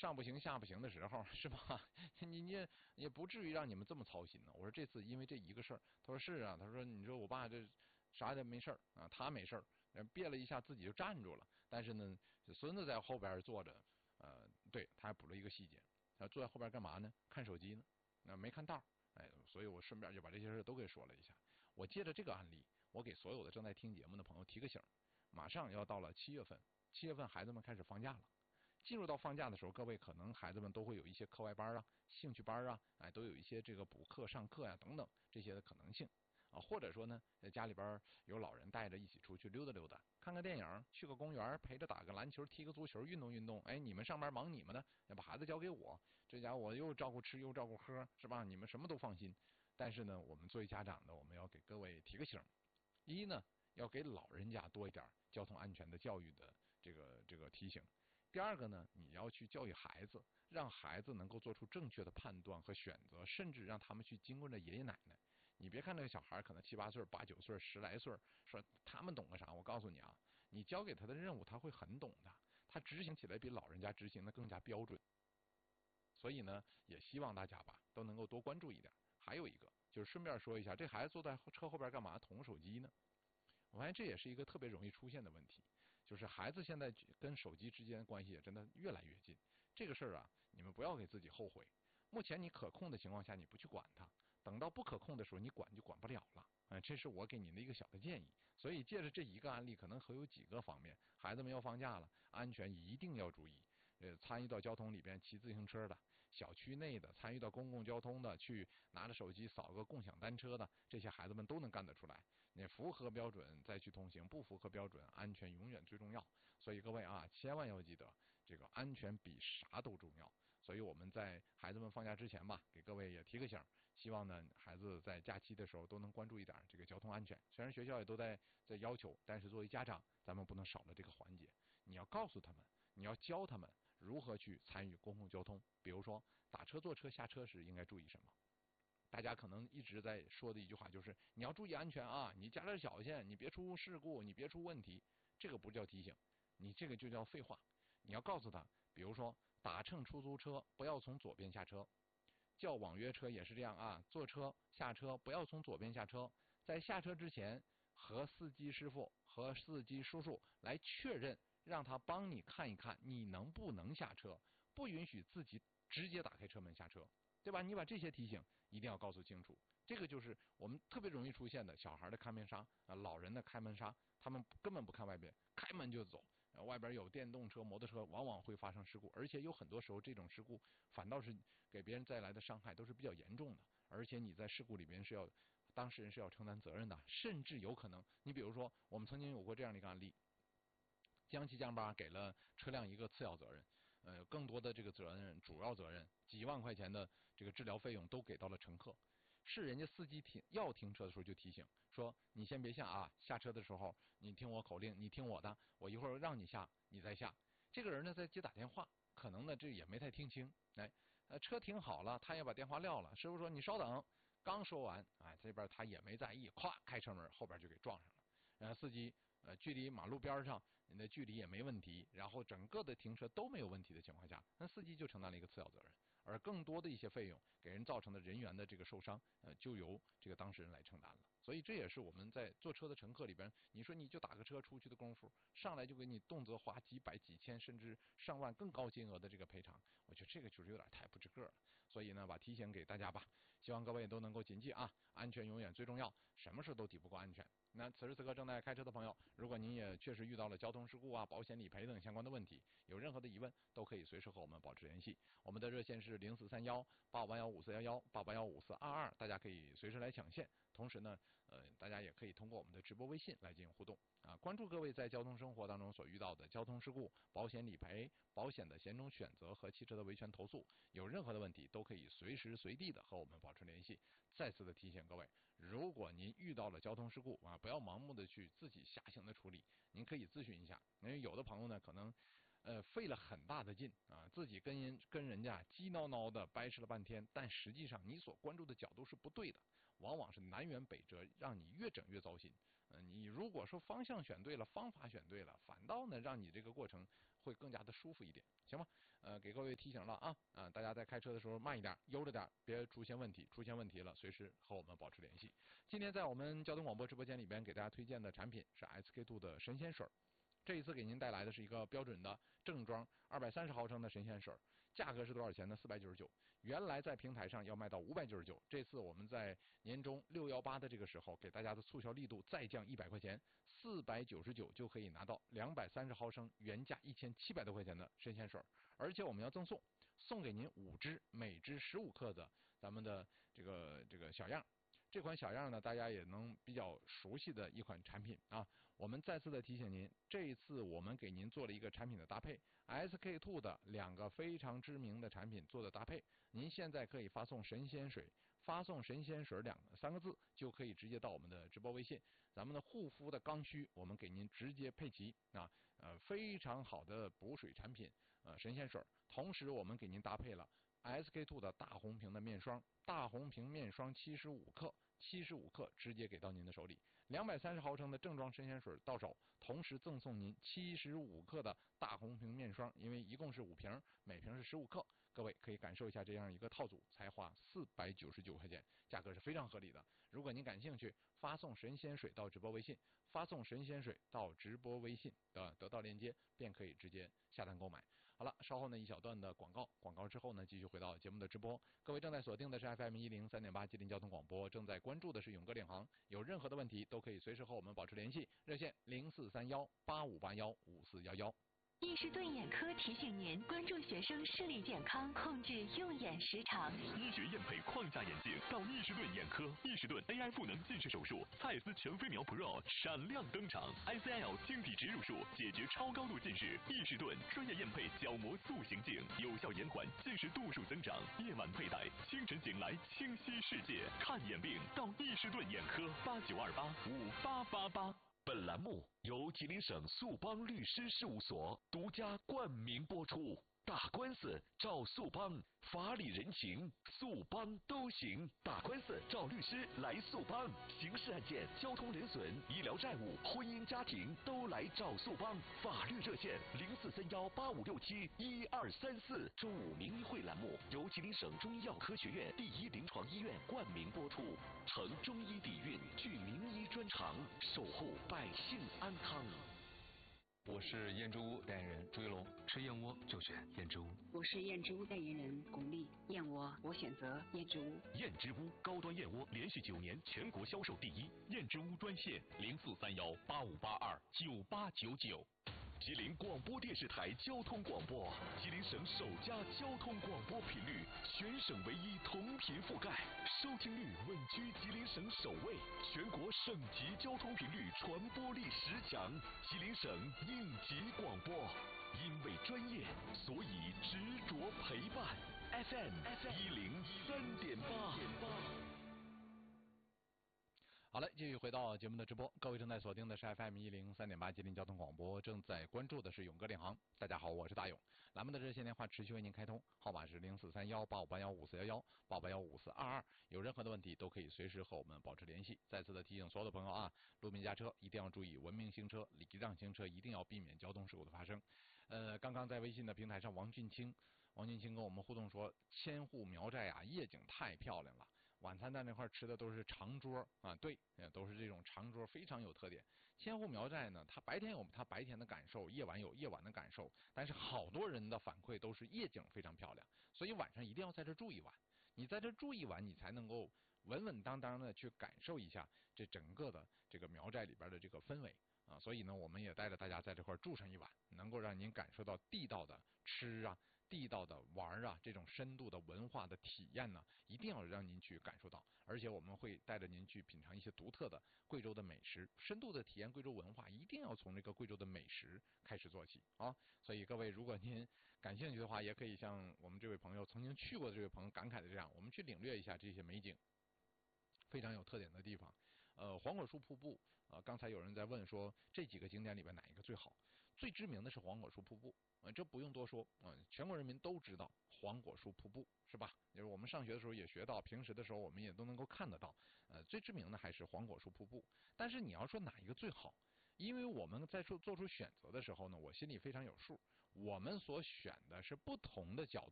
上不行下不行的时候，是吧？你也不至于让你们这么操心呢。我说这次因为这一个事儿，他说是啊，他说你说我爸这啥也没事儿啊，他没事儿，别了一下自己就站住了，但是呢，孙子在后边坐着，对，他还补了一个细节，他坐在后边干嘛呢？看手机呢，没看道。所以我顺便就把这些事都给说了一下。我借着这个案例，我给所有的正在听节目的朋友提个醒，马上要到了7月份孩子们开始放假了。进入到放假的时候，各位可能孩子们都会有一些课外班啊、兴趣班啊，都有一些这个补课、上课呀等等这些的可能性啊，或者说呢，在家里边有老人带着一起出去溜达溜达，看个电影，去个公园，陪着打个篮球、踢个足球，运动运动。你们上班忙你们的，要把孩子交给我，这家伙我又照顾吃又照顾喝，是吧？你们什么都放心。但是呢，我们作为家长的，我们要给各位提个醒：一呢，要给老人家多一点交通安全的教育的这个提醒。第二个呢，你要去教育孩子，让孩子能够做出正确的判断和选择，甚至让他们去经过着爷爷奶奶。你别看这个小孩可能7、8岁、8、9岁、10来岁，说他们懂个啥？我告诉你啊，你交给他的任务他会很懂的，他执行起来比老人家执行的更加标准。所以呢，也希望大家吧都能够多关注一点。还有一个就是顺便说一下，这孩子坐在车后边干嘛？捅手机呢？我发现这也是一个特别容易出现的问题，就是孩子现在跟手机之间的关系也真的越来越近。这个事儿啊，你们不要给自己后悔。目前你可控的情况下，你不去管它，等到不可控的时候，你管就管不了了。这是我给您的一个小的建议。所以借着这一个案例，可能会有几个方面，孩子们要放假了，安全一定要注意。参与到交通里边骑自行车的，小区内的参与到公共交通的，去拿着手机扫个共享单车的，这些孩子们都能干得出来。你符合标准再去通行，不符合标准，安全永远最重要。所以各位啊，千万要记得，这个安全比啥都重要。所以我们在孩子们放假之前吧，给各位也提个醒，希望呢孩子在假期的时候都能关注一点这个交通安全。虽然学校也都在要求，但是作为家长，咱们不能少了这个环节。你要告诉他们，你要教他们如何去参与公共交通，比如说打车、坐车、下车时应该注意什么。大家可能一直在说的一句话就是你要注意安全啊，你加点小心，你别出事故，你别出问题。这个不叫提醒，你这个就叫废话。你要告诉他，比如说打乘出租车不要从左边下车，叫网约车也是这样啊，坐车下车不要从左边下车，在下车之前和司机师傅和司机叔叔来确认，让他帮你看一看你能不能下车，不允许自己直接打开车门下车，对吧？你把这些提醒一定要告诉清楚。这个就是我们特别容易出现的小孩的开门杀啊，老人的开门杀，他们根本不看外边，开门就走。外边有电动车、摩托车，往往会发生事故，而且有很多时候这种事故反倒是给别人带来的伤害都是比较严重的，而且你在事故里边当事人是要承担责任的，甚至有可能，你比如说我们曾经有过这样的一个案例。江西江巴给了车辆一个次要责任，更多的这个责任主要责任几万块钱的这个治疗费用都给到了乘客。是人家司机要停车的时候就提醒说，你先别下啊，下车的时候你听我口令，你听我的，我一会儿让你下你再下。这个人呢在接打电话，可能呢这也没太听清，车停好了，他也把电话撂了，师傅说你稍等，刚说完，这边他也没在意，咵开车门后边就给撞上了。司机距离马路边上你的距离也没问题，然后整个的停车都没有问题的情况下，那司机就承担了一个次要责任，而更多的一些费用给人造成的人员的这个受伤，就由这个当事人来承担了。所以这也是我们在坐车的乘客里边，你说你就打个车出去的功夫，上来就给你动辄花几百几千甚至上万更高金额的这个赔偿，我觉得这个就是有点太不值个了。所以呢，把提醒给大家吧，希望各位都能够谨记啊，安全永远最重要，什么事都抵不过安全。那此时此刻正在开车的朋友，如果您也确实遇到了交通事故啊、保险理赔等相关的问题，有任何的疑问，都可以随时和我们保持联系。我们的热线是043188154188155422，大家可以随时来抢线。同时呢，大家也可以通过我们的直播微信来进行互动啊。关注各位在交通生活当中所遇到的交通事故、保险理赔、保险的险种选择和汽车的维权投诉，有任何的问题都可以随时随地的和我们保持联系。再次的提醒各位，如果您遇到了交通事故啊，不要盲目的去自己瞎行的处理，您可以咨询一下。因为有的朋友呢，可能费了很大的劲啊，自己跟人家鸡挠挠的掰扯了半天，但实际上你所关注的角度是不对的，往往是南辕北辙，让你越整越糟心。你如果说方向选对了，方法选对了，反倒呢让你这个过程会更加的舒服一点，行吗？ 给各位提醒了大家在开车的时候慢一点，悠着点，别出现问题。出现问题了，随时和我们保持联系。今天在我们交通广播直播间里边给大家推荐的产品是 SK-II 的神仙水。这一次给您带来的是一个标准的正装230毫升的神仙水，价格是多少钱呢？499，原来在平台上要卖到599，这次我们在年终618的这个时候，给大家的促销力度再降100块钱，499就可以拿到230毫升原价1700多块钱的神仙水，而且我们要送给您5支，每支15克的咱们的这个小样。这款小样呢，大家也能比较熟悉的一款产品我们再次的提醒您，这一次我们给您做了一个产品的搭配 ，SK-II 的2个非常知名的产品做的搭配。您现在可以发送神仙水，发送神仙水3个字，就可以直接到我们的直播微信。咱们的护肤的刚需，我们给您直接配齐非常好的补水产品神仙水。同时我们给您搭配了 SK-II 的大红瓶的面霜，大红瓶面霜75克直接给到您的手里，230毫升的正装神仙水到手，同时赠送您75克的大红瓶面霜，因为一共是5瓶，每瓶是15克，各位可以感受一下这样一个套组，才花499块钱，价格是非常合理的。如果您感兴趣，发送神仙水到直播微信，发送神仙水到直播微信的得到链接，便可以直接下单购买。好了，稍后呢一小段的广告之后呢，继续回到节目的直播。各位正在锁定的是 FM 103.8吉林交通广播，正在关注的是勇哥领航，有任何的问题都可以随时和我们保持联系，热线043185815411。 易士顿眼科提醒您关注学生视力健康，控制用眼时长。 医学验配框架眼镜到易士顿眼科，易士顿 AI 赋能近视手术，蔡司全飞秒 Pro 闪亮登场 ，ICL 晶体植入术解决超高度近视。易士顿专业验配角膜塑形镜，有效延缓近视度数增长。夜晚佩戴，清晨醒来清晰世界。看眼病到易士顿眼科，89285888。 本栏目由吉林省速邦律师事务所独家冠名播出。打官司找速邦，法理人情速邦都行。打官司找律师来速邦，刑事案件、交通人损、医疗债务、婚姻家庭都来找速邦。法律热线043185671234。中午名医会栏目由吉林省中医药科学院第1临床医院冠名播出，承中医底蕴，具名医专长，守护百姓安康。 我是燕之屋代言人朱一龙，吃燕窝就选燕之屋。 我是燕之屋代言人巩俐，燕窝我选择燕之屋。 燕之屋高端燕窝连续9年全国销售第1，燕之屋专线043185829899。 吉林广播电视台交通广播，吉林省首家交通广播频率，全省唯一同频覆盖，收听率稳居吉林省首位，全国省级交通频率传播力10强，吉林省应急广播。因为专业，所以执着陪伴。FM 103.8。 好了，继续回到节目的直播。各位正在锁定的是 FM 103.8吉林交通广播，正在关注的是勇哥领航。大家好，我是大勇。栏目的热线电话持续为您开通，号码是043185815411，85815422。有任何的问题都可以随时和我们保持联系。再次的提醒所有的朋友路面驾车一定要注意文明行车，礼让行车，一定要避免交通事故的发生。刚刚在微信的平台上，王俊清跟我们互动说，千户苗寨夜景太漂亮了。晚餐在那块吃的都是长桌对，都是这种长桌，非常有特点。千户苗寨呢，它白天有它白天的感受，夜晚有夜晚的感受，但是好多人的反馈都是夜景非常漂亮，所以晚上一定要在这住一晚。你在这住一晚，你才能够稳稳当当的去感受一下这整个的这个苗寨里边的这个氛围所以呢，我们也带着大家在这块住上一晚，能够让您感受到地道的吃地道的玩这种深度的文化的体验呢，一定要让您去感受到。而且我们会带着您去品尝一些独特的贵州的美食，深度的体验贵州文化，一定要从这个贵州的美食开始做起所以各位，如果您感兴趣的话，也可以像我们这位朋友曾经去过的这位朋友感慨的这样，我们去领略一下这些美景，非常有特点的地方。黄果树瀑布刚才有人在问说这几个景点里边哪一个最好？最知名的是黄果树瀑布这不用多说全国人民都知道黄果树瀑布是吧？就是我们上学的时候也学到，平时的时候我们也都能够看得到最知名的还是黄果树瀑布。但是你要说哪一个最好， 因为我们在做出选择的时候呢，我心里非常有数，我们所选的是不同的角